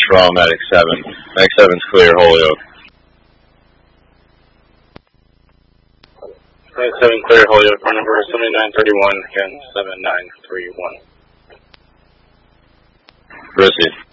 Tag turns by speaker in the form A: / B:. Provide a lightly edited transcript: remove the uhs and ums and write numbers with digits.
A: Montreal, Medic 7. Medic 7's clear, Holyoke.
B: Medic 7 clear, Holyoke. Our number is 7931, again, 7931.
A: Proceed.